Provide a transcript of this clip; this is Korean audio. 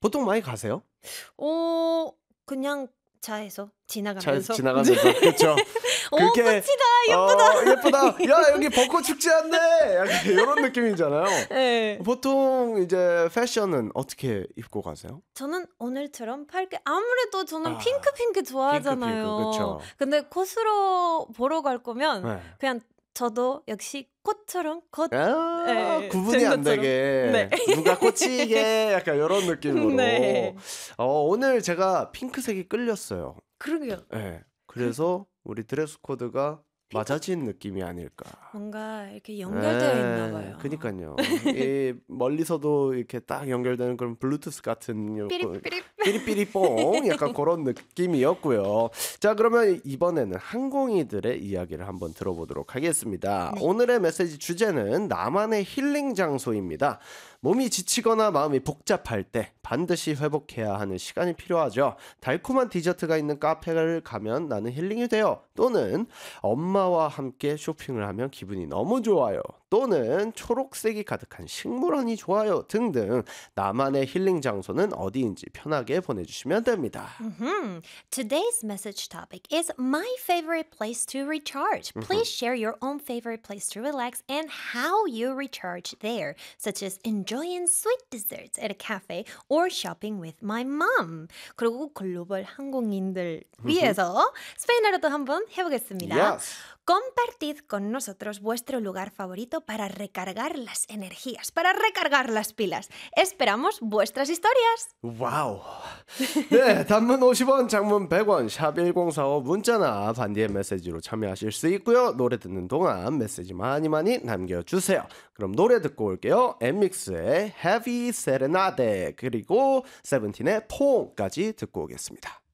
보통 많이 가세요? 그냥 차에서 잘 지나가면서. 지나가면서 그렇죠. 그게 꽃이다, 예쁘다. 예쁘다. 야 여기 벚꽃 축제 한대. 약간 이런 느낌이잖아요. 네. 보통 이제 패션은 어떻게 입고 가세요? 저는 오늘처럼 밝게 아무래도 저는 아, 핑크 좋아하잖아요. 그쵸. 근데 꽃으로 보러 갈 거면 네. 그냥 저도 역시 꽃처럼 구분이 안 것처럼. 되게 네. 누가 꽂히게 약간 이런 느낌으로. 네. 오늘 제가 핑크색이 끌렸어요. 그러게요. 네. 그래서 우리 드레스 코드가 맞아진 느낌이 아닐까. 뭔가 이렇게 연결되어 있나 봐요. 그니까요. 이 멀리서도 이렇게 딱 연결되는 그런 블루투스 같은 삐리삐리. 삐리삐리뽕 약간 그런 느낌이었고요. 자, 그러면 이번에는 항공이들의 이야기를 한번 들어보도록 하겠습니다. 네. 오늘의 메시지 주제는 나만의 힐링 장소입니다. 몸이 지치거나 마음이 복잡할 때 반드시 회복해야 하는 시간이 필요하죠. 달콤한 디저트가 있는 카페를 가면 나는 힐링이 돼요. 또는 엄마와 함께 쇼핑을 하면 기분이 너무 좋아요. 또는 초록색이 가득한 식물원이 좋아요. 등등 나만의 힐링 장소는 어디인지 편하게 보내주시면 됩니다. Today's message topic is my favorite place to recharge. Please share your own favorite place to relax and how you recharge there, such as enjoying sweet desserts at a cafe or shopping with my mom. 그리고 글로벌 항공인들 위해서 스페인어로도 한번 해보겠습니다. Yes. Compartid con nosotros vuestro lugar favorito para recargar las energías, para recargar las pilas. Esperamos vuestras historias. 와우. 네, 단문 50원, 장문 100원, 샵 1045 문자나 반디의 메시지로 참여하실 수 있고요. 노래 듣는 동안 메시지 많이 남겨주세요. 그럼 노래 듣고 올게요. 엠믹스의 Heavy Serenade 그리고 세븐틴의 퐁까지 듣고 오겠습니다.